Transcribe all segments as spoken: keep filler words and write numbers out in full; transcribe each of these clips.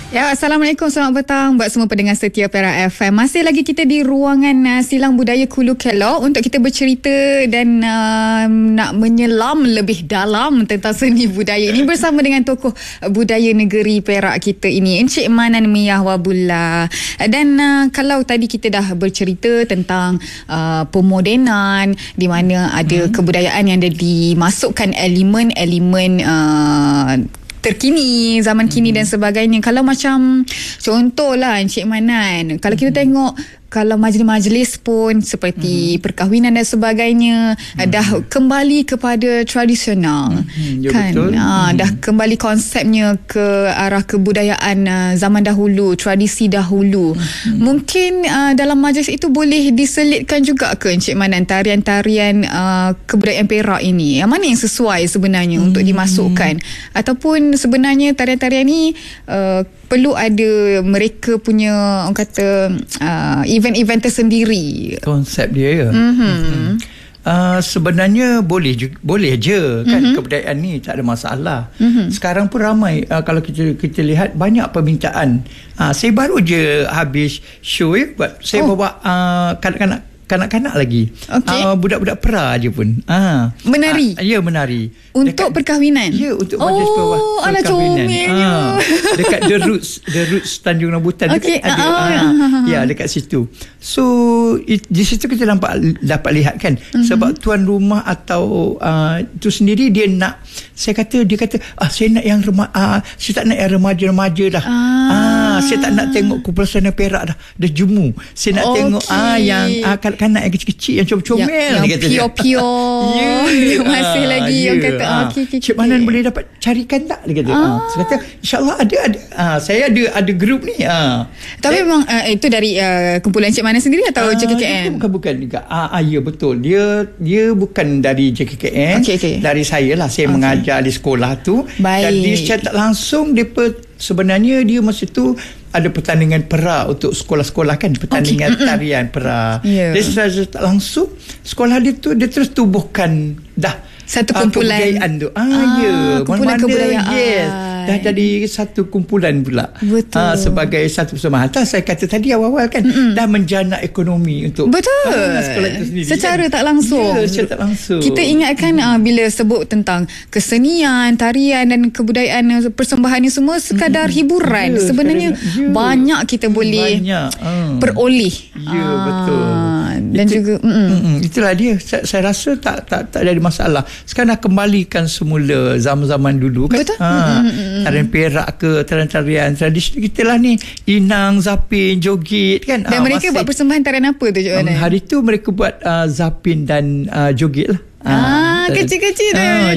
Ya, Assalamualaikum, selamat petang buat semua pendengar setia Perak F M. Masih lagi kita di ruangan uh, Silang Budaya Kulu Kellock untuk kita bercerita dan uh, nak menyelam lebih dalam tentang seni budaya ini bersama dengan tokoh budaya negeri Perak kita ini, Encik Manan Miyah Wabullah. Dan uh, kalau tadi kita dah bercerita tentang uh, pemodenan di mana ada hmm. kebudayaan yang ada dimasukkan elemen-elemen uh, terkini, zaman kini hmm. dan sebagainya. Kalau macam contohlah Encik Manan, kalau kita hmm. tengok kalau majlis-majlis pun seperti hmm. perkahwinan dan sebagainya hmm. dah kembali kepada tradisional, hmm. ya, kan betul. Ha, hmm. dah kembali konsepnya ke arah kebudayaan uh, zaman dahulu, tradisi dahulu. hmm. Mungkin uh, dalam majlis itu boleh diselitkan juga ke Encik Manan tarian-tarian uh, kebudayaan Perak ini, yang mana yang sesuai sebenarnya hmm. untuk dimasukkan, ataupun sebenarnya tarian-tarian ni uh, perlu ada mereka punya orang kata uh, event-event tersendiri, konsep dia ya. Mm-hmm. Mm-hmm. Uh, sebenarnya boleh boleh je kan, mm-hmm. kebudayaan ni tak ada masalah. Mm-hmm. Sekarang pun ramai uh, kalau kita kita lihat banyak permintaan. Uh, saya baru je habis show ya, buat saya oh. bawa uh, kanak-kanak kanak-kanak lagi. Okay. Uh, budak-budak pera je pun. Uh, menari? Uh, ya, menari. Untuk dekat, perkahwinan? Ya, untuk majlis oh, perkahwinan. Uh, dekat The Roots, The Roots Tanjung Rambutan. Okay. Dekat, uh, ada, uh, uh, ya, dekat situ. So, it, di situ kita nampak dapat lihat kan. Uh-huh. Sebab tuan rumah atau uh, itu sendiri dia nak, saya kata, dia kata, ah saya nak yang remaja, uh, saya tak nak yang remaja-remaja dah. Ah. Uh, saya tak nak tengok kumpulan suara Perak dah. Dah jemu. Saya nak okay. tengok ah yang uh, kanak yang kecil-kecil, yang comel-comel, yang, yang pure-pure. Yeah. Masih ah, lagi yeah. yang kata ah. okay, okay, Cik Manan boleh dapat carikan tak, dia kata. ah. Ah. Saya kata insyaAllah ada ada ah, saya ada ada grup ni. ah. Tapi saya, memang uh, itu dari uh, kumpulan Cik Manan sendiri atau ah, J K K M? Bukan, bukan juga. ah, ah, Ya betul, dia dia bukan dari J K K M, okay, okay. dari saya lah. Saya okay. mengajar di sekolah tu. Baik. Jadi secara tak langsung dia sebenarnya dia masa tu ada pertandingan pera untuk sekolah-sekolah kan, pertandingan okay. tarian pera. Yeah. Dia secara tak langsung sekolah dia tu dia terus tubuhkan dah satu kumpulan uh, kebudayaan tu. Ah, ah ya, kumpulan mana-mana, kebudayaan. Yes. Dah jadi satu kumpulan pula. Betul. Ah, sebagai satu persembahan. Saya kata tadi awal-awal kan, mm-mm. dah menjana ekonomi untuk betul. Ah, sekolah itu sendiri. Secara kan? tak langsung. Ya, secara tak langsung. Kita ingatkan mm-hmm. uh, bila sebut tentang kesenian, tarian dan kebudayaan persembahan ni semua sekadar mm-hmm. hiburan. Ya, sebenarnya ya. banyak kita boleh banyak. Ah. peroleh. Ya, ah. betul. Dan Itu, juga mm. itulah dia. Saya, saya rasa tak tak tak ada masalah. Sekarang nak kembalikan semula zaman-zaman dulu kan. Betul. Ha, mm-hmm. tarian Perak ke, tarian-tarian tradisi kita lah ni, Inang, Zapin, joget kan. Dan ha, mereka masih buat persembahan tarian apa tu? Um, hari tu mereka buat uh, Zapin dan uh, joget lah. Ah, kecil-kecil tu ah,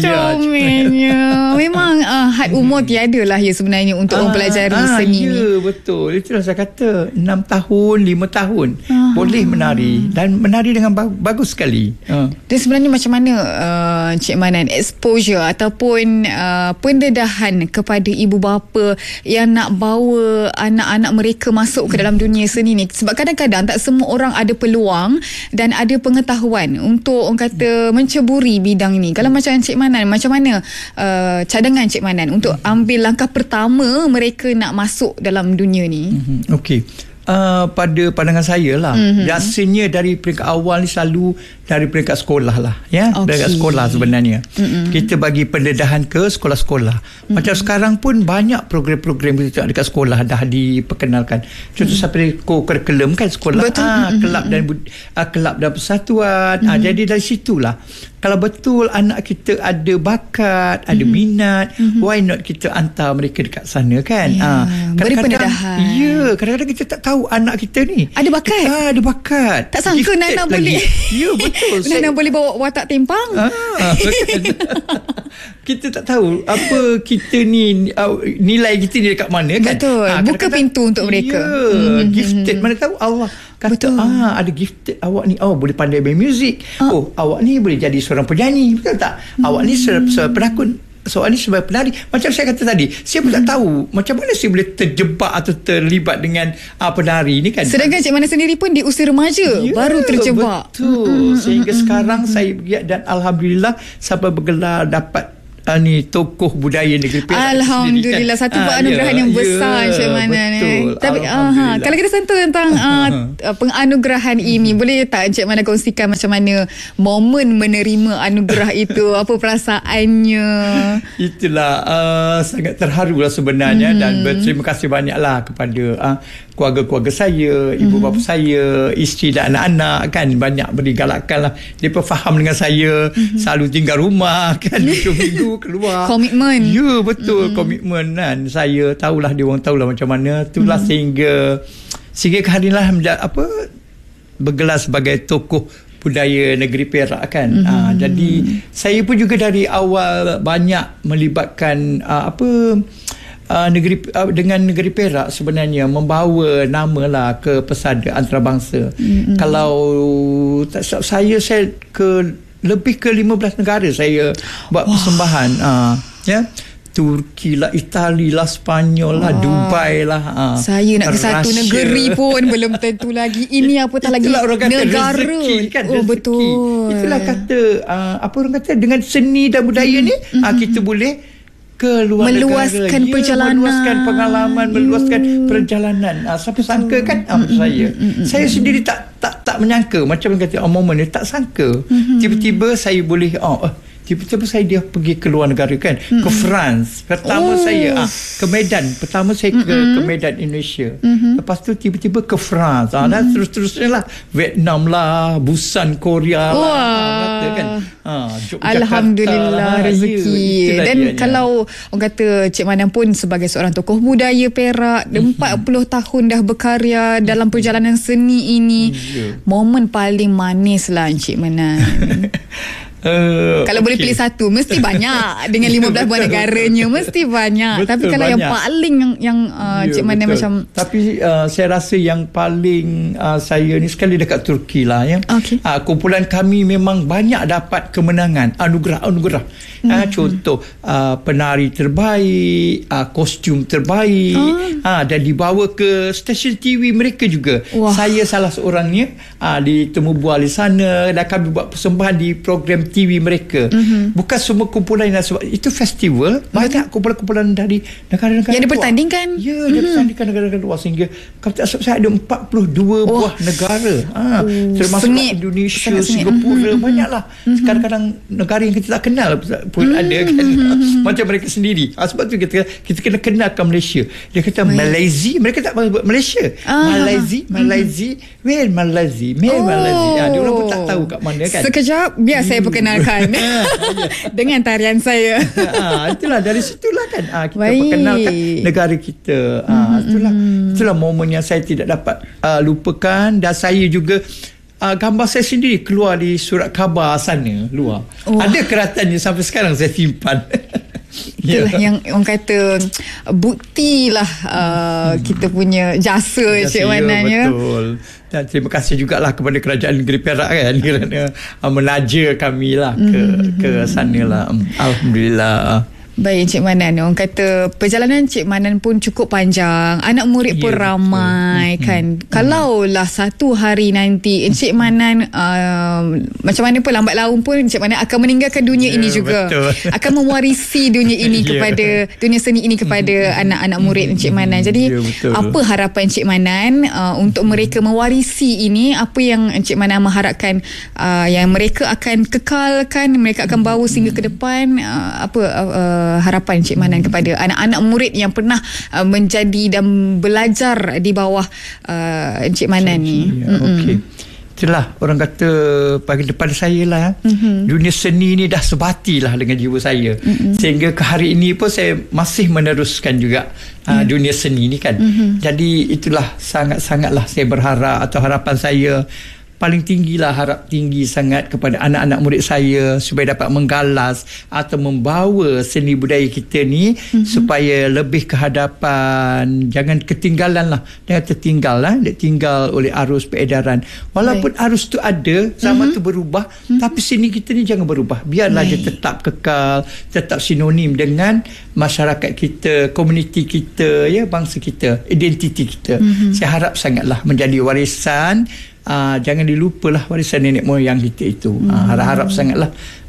comelnya. Memang ah, had umur tiada lah ya sebenarnya untuk ah, mempelajari ah, seni ya, ni. Ya, betul. Itulah saya kata enam tahun, lima tahun ah. boleh menari, dan menari dengan bagus sekali. Ah. Dan sebenarnya macam mana uh, Cik Manan exposure ataupun uh, pendedahan kepada ibu bapa yang nak bawa anak-anak mereka masuk ke dalam dunia seni ni? Sebab kadang-kadang tak semua orang ada peluang dan ada pengetahuan untuk orang kata menceburi bidang ini. Kalau macam Encik Manan, macam mana uh, cadangan Encik Manan untuk ambil langkah pertama mereka nak masuk dalam dunia ni? Mm-hmm. Okey. Uh, pada pandangan saya lah, mm-hmm. biasanya dari peringkat awal ni selalu dari peringkat sekolah lah, ya, okay. peringkat sekolah sebenarnya. Mm-hmm. Kita bagi pendedahan ke sekolah-sekolah. Mm-hmm. Macam sekarang pun banyak program-program kita dekat sekolah dah diperkenalkan. Contoh mm-hmm. seperti co-curriculum kan sekolah, ah, kelab dan ah, kelab dan persatuan. Mm-hmm. Ah, jadi dari situlah, kalau betul anak kita ada bakat, mm-hmm. ada minat, mm-hmm. why not kita hantar mereka dekat sana kan? Yeah. Ah, beri pendedahan. Ya, kadang-kadang kita tak tahu anak kita ni ada bakat. Ah, ada bakat. Tak sangka Nana boleh. Ya, betul. Nana boleh bawa watak tempang. Ah, kita tak tahu apa kita ni, nilai kita ni dekat mana kan? Betul. Ah, buka pintu untuk mereka. Ya, mm-hmm. gifted. Mana tahu Allah kata, betul. ah ada gifted awak ni, oh boleh pandai main muzik. Ah. Oh, awak ni boleh jadi seorang penyanyi, betul tak? Hmm. Awak ni seorang penakun. Soal ni sebagai penari. Macam saya kata tadi, saya pun hmm. tak tahu macam mana saya boleh terjebak atau terlibat dengan uh, penari ni kan. Sedangkan Cik Manan sendiri pun di usia remaja ya, baru terjebak. Betul. Hmm. Sehingga hmm. sekarang hmm. saya dan alhamdulillah sampai bergelar dapat uh, ni tokoh budaya negeri Perak. Alhamdulillah kan? Satu uh, penganugerahan ya, yang besar ya, Encik Manan. Betul. Tapi uh, kalau kita sentuh tentang uh, penganugerahan ini, boleh tak Encik Manan kongsikan macam mana momen menerima anugerah itu, apa perasaannya? Itulah uh, sangat terharu lah sebenarnya, hmm. dan berterima kasih banyaklah kepada uh, keluarga-keluarga saya, ibu hmm. bapa saya, isteri dan anak-anak kan, banyak beri galakan lah. Mereka faham dengan saya, hmm. selalu tinggal rumah kan, minggu keluar. Komitmen. Ya, betul, hmm. komitmen kan. Saya tahulah, dia orang tahulah macam mana. Itulah hmm. sehingga sehingga kehadiranlah apa bergelar sebagai tokoh budaya negeri Perak kan. Mm-hmm. Uh, jadi saya pun juga dari awal banyak melibatkan uh, apa uh, negeri uh, dengan negeri Perak sebenarnya, membawa nama lah ke pesada antarabangsa. Mm-hmm. Kalau tak silap saya saya ke lebih ke lima belas negara saya buat wow. persembahan. Uh, ya. Yeah? Turki lah, Itali lah, Spanyol lah, oh. Dubai lah. Uh, saya nak ke satu negeri pun belum tentu lagi. Ini apatah lagi negara. Rezeki, kan, oh rezeki. Betul. Itulah kata uh, apa orang kata, dengan seni dan budaya hmm. ni hmm. uh, kita boleh ke luar meluaskan negara. Perjalanan, ya, meluaskan pengalaman, hmm. meluaskan perjalanan. Uh, siapa sangka kan uh, hmm. saya. Hmm. Saya sendiri tak tak tak menyangka, macam orang kata oh, momen ni tak sangka. Hmm. Tiba-tiba saya boleh oh, uh, tiba-tiba saya dia pergi ke luar negara kan, mm-hmm. ke France pertama oh. saya ah, ke Medan pertama saya ke, mm-hmm. ke Medan Indonesia, mm-hmm. lepas tu tiba-tiba ke France, ah, mm-hmm. dan terus-terusnya lah Vietnam lah, Busan Korea lah, kata kan. Ah, Alhamdulillah lah, rezeki ya, dan dianya. Kalau orang kata Cik Manan pun sebagai seorang tokoh budaya Perak, mm-hmm. empat puluh tahun dah berkarya dalam perjalanan seni ini, mm-hmm. momen paling manis lah Cik Manan. Uh, kalau okay. boleh pilih satu, mesti banyak dengan lima belas buah negaranya, mesti banyak. Betul, tapi kalau banyak. Yang paling yang, yang uh, ya, Cik Manan macam, tapi uh, saya rasa yang paling uh, saya ni sekali dekat Turki lah ya. Okay. Uh, kumpulan kami memang banyak dapat kemenangan, anugerah-anugerah. Mm-hmm. Uh, contoh uh, penari terbaik, uh, kostum terbaik, oh. uh, dan dibawa ke stesen T V mereka juga. Wah. Saya salah seorangnya uh, ditemu bual di sana, dan kami buat persembahan di program T V mereka. Mm-hmm. Bukan semua kumpulan yang sebab itu festival, banyak kumpulan-kumpulan dari negara-negara yang dipertandingkan. Ya, mm-hmm. dia bertandingkan negara-negara luar, sehingga kalau tak salah saya ada empat puluh dua oh. buah negara. Ha, oh, termasuk sengit. Indonesia, sangat Singapura, mm-hmm. banyaklah. Mm-hmm. Kadang-kadang negara yang kita tak kenal pun mm-hmm. ada kan. Mm-hmm. Macam mereka sendiri. Ha, sebab tu kita kita kena kenalkan Malaysia. Dia kata oh. Malaysia, mereka tak sebut Malaysia. Ah. Malaysia, Malaysia, mm-hmm. where Malaysia, where oh. Malaysia. Ha, dia orang pun tak tahu kat mana kan. Sekejap biar hmm. saya perkenalkan dengan tarian saya. Ha, itulah dari situlah kan ha, kita Baik. perkenalkan negara kita. Ha, itulah itulah momen yang saya tidak dapat uh, lupakan, dan saya juga uh, gambar saya sendiri keluar di surat khabar sana luar. Oh. Ada keratannya sampai sekarang saya simpan. Itulah yeah. yang orang kata bukti lah uh, kita punya jasa Cik Manan ya. Betul. Dan terima kasih jugalah kepada Kerajaan Negeri Perak kan, kerana uh, menaja kami lah ke, mm-hmm. ke sana lah. Alhamdulillah. Baik Cik Manan, orang kata perjalanan Cik Manan pun cukup panjang, anak murid yeah, pun ramai betul. Kan. Hmm. Kalaulah satu hari nanti Cik Manan uh, macam mana pun lambat laun pun Cik Manan akan meninggalkan dunia yeah, ini juga, betul. Akan mewarisi dunia ini kepada yeah. dunia seni ini kepada hmm. anak-anak murid Cik Manan. Jadi yeah, apa harapan Cik Manan uh, untuk mereka mewarisi ini? Apa yang Cik Manan mengharapkan uh, yang mereka akan kekalkan, mereka akan bawa sehingga ke depan? Uh, apa uh, harapan Cik Manan kepada anak-anak murid yang pernah uh, menjadi dan belajar di bawah uh, Cik Manan ni? Ya, okey. Itulah orang kata bagi depan saya lah, mm-hmm. dunia seni ni dah sebati lah dengan jiwa saya, mm-hmm. sehingga ke hari ini pun saya masih meneruskan juga uh, yeah. dunia seni ni kan. Mm-hmm. Jadi itulah sangat-sangatlah saya berharap, atau harapan saya paling tinggilah, harap tinggi sangat kepada anak-anak murid saya supaya dapat menggalas atau membawa seni budaya kita ni mm-hmm. supaya lebih ke hadapan, jangan ketinggalan lah, jangan tertinggal lah, tertinggal oleh arus peredaran. Walaupun Baik. arus tu ada, zaman mm-hmm. tu berubah, mm-hmm. tapi seni kita ni jangan berubah, biarlah Baik. dia tetap kekal, tetap sinonim dengan masyarakat kita, komuniti kita, ya, bangsa kita, identiti kita. Mm-hmm. Saya harap sangatlah menjadi warisan. Uh, jangan dilupalah warisan nenek moyang kita itu. Hmm. Uh, harap-harap sangatlah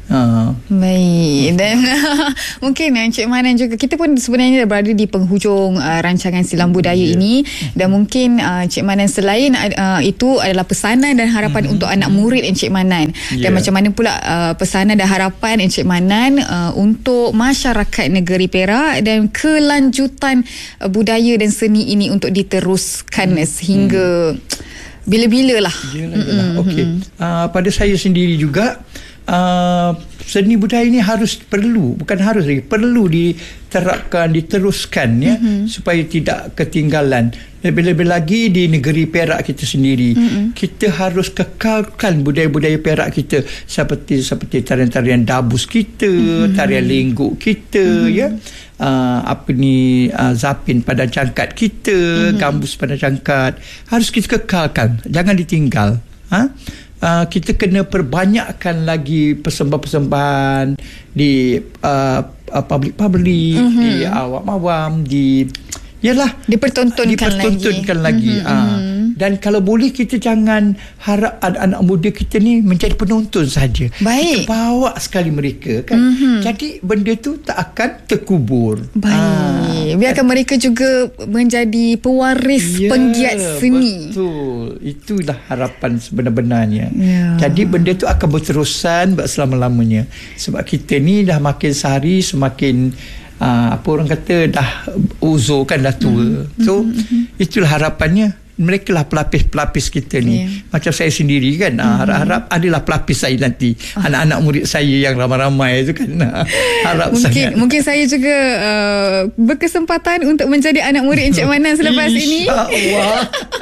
Ha. Baik. Dan uh, mungkin Encik Manan juga, kita pun sebenarnya berada di penghujung uh, rancangan Silang Budaya yeah. ini, dan mungkin uh, Encik Manan selain uh, itu adalah pesanan dan harapan mm-hmm. untuk anak murid Encik Manan. Yeah. Dan macam mana pula uh, pesanan dan harapan Encik Manan uh, untuk masyarakat negeri Perak dan kelanjutan uh, budaya dan seni ini untuk diteruskan mm. sehingga mm. bila-bila lah. Yelah, yelah. Mm-hmm. Okey. Uh, pada saya sendiri juga, Uh, seni budaya ini harus perlu, bukan harus lagi, perlu diterapkan, diteruskan ya, mm-hmm. supaya tidak ketinggalan. Lebih-lebih lagi di negeri Perak kita sendiri, mm-hmm. kita harus kekalkan budaya-budaya Perak kita, seperti seperti tarian-tarian dabus kita, mm-hmm. tarian lengguk kita, mm-hmm. ya, uh, apa ni, uh, zapin pada jangkat kita, mm-hmm. gambus pada jangkat, harus kita kekalkan, jangan ditinggal. Ha? Uh, kita kena perbanyakkan lagi persembahan-persembahan di uh, uh, public-public, mm-hmm. di awam-awam, di yalah dipertontonkan, dipertontonkan lagi, lagi. Mm-hmm. Uh, dan kalau boleh kita jangan harap anak-anak muda kita ni menjadi penonton saja. Baik. Kita bawa sekali mereka kan. Mm-hmm. Jadi benda tu tak akan terkubur. Baik. Uh, Biarkan mereka juga menjadi pewaris yeah, penggiat seni. Betul. Itulah harapan sebenar-benarnya. Yeah. Jadi benda tu akan berterusan selama-lamanya. Sebab kita ni dah makin sehari semakin uh, apa orang kata, dah uzur kan, dah tua. Mm-hmm. So mm-hmm. itulah harapannya. Mereka lah pelapis-pelapis kita ni. Yeah. Macam saya sendiri kan, mm-hmm. harap-harap adalah pelapis saya nanti. Oh. Anak-anak murid saya yang ramai-ramai tu kan. Harap mungkin, sangat. Mungkin saya juga uh, berkesempatan untuk menjadi anak murid Encik Manan selepas ini. InsyaAllah.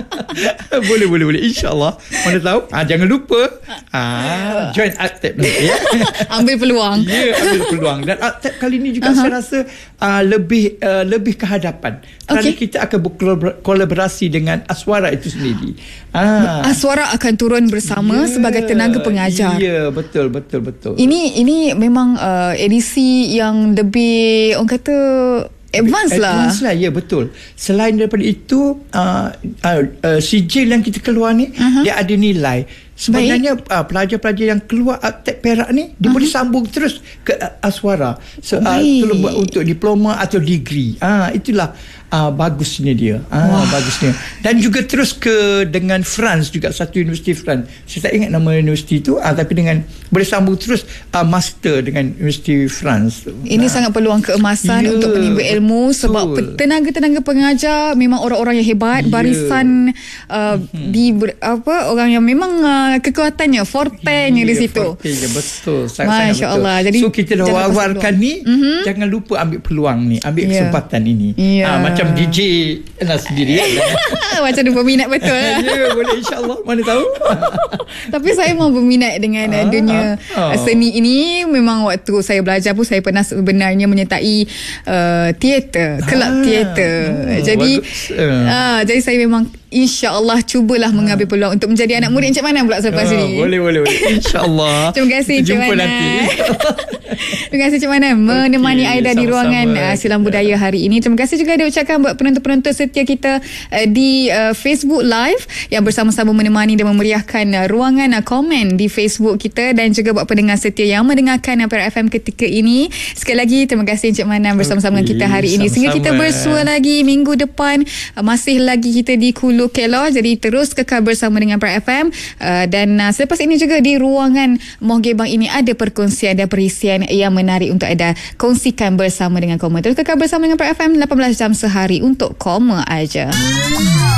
Boleh, boleh, boleh. InsyaAllah. Mana tahu. Ah, jangan lupa. Ah, join Artep nanti ya. Ambil peluang. Ya, yeah, ambil peluang. Dan Artep kali ni juga uh-huh. saya rasa uh, lebih uh, lebih ke hadapan. Kerana okay. kita akan berkolaborasi dengan Aswara itu sendiri. Ah. Aswara akan turun bersama yeah. sebagai tenaga pengajar. Ya, yeah, betul, betul, betul. Ini ini memang uh, edisi yang lebih, orang kata, advance lah. Advance lah, ya, betul. Selain daripada itu, uh, uh, uh, sijil yang kita keluar ni, uh-huh. dia ada nilai. Sebenarnya uh, pelajar-pelajar yang keluar Artep Perak ni, dia uh-huh. boleh sambung terus ke uh, Aswara. So, uh, buat untuk diploma atau degree. Ah, itulah uh, bagusnya dia. Ah, bagusnya. Dan juga terus ke dengan France juga, satu universiti France. Saya tak ingat nama universiti tu, ah, tapi dengan boleh sambung terus uh, master dengan Universiti France. Ini ah. sangat peluang keemasan yeah, untuk menimba ilmu, betul. Sebab tenaga-tenaga pengajar memang orang-orang yang hebat, yeah. barisan uh, mm-hmm. di apa orang yang memang uh, kekuatannya, fortenya yeah, di situ. Fortenya, betul. Sangat-sangat Masya Allah. betul. Jadi, so kita dah war-warkan ni, mm-hmm. jangan lupa ambil peluang ni, ambil yeah. kesempatan ini. Yeah. Ah, macam D J lah sendiri. Macam dia berminat betul. Ya, yeah, boleh, insyaAllah. Mana tahu. Tapi saya mau berminat dengan ah, dunia ah, ah. seni ini. Memang waktu saya belajar pun, saya pernah sebenarnya menyertai uh, teater, kelab ah, teater. Oh, jadi uh. uh, jadi saya memang InsyaAllah cubalah mengambil peluang untuk menjadi anak murid Encik Manan pula selepas oh, ini. Boleh, boleh, boleh. InsyaAllah. Terima kasih Encik Manan. Jumpa nanti. Terima kasih Encik Manan menemani okay, Aida di ruangan uh, Silang Budaya hari ini. Terima kasih juga diucapkan buat penonton-penonton setia kita uh, di uh, Facebook Live yang bersama-sama menemani dan memeriahkan uh, ruangan uh, komen di Facebook kita, dan juga buat pendengar setia yang mendengarkan uh, Perak F M ketika ini. Sekali lagi terima kasih Encik Manan bersama-sama okay, dengan kita hari ini. Sehingga kita bersua lagi minggu depan. Uh, masih lagi kita di Kulu Kelor, jadi terus kekal bersama dengan Perak F M, uh, dan uh, selepas ini juga di ruangan Moh Gebang ini ada perkongsian dan perisian yang menarik untuk anda kongsikan bersama dengan Koma. Terus kekal bersama dengan Perak F M, lapan belas jam sehari untuk Koma aja.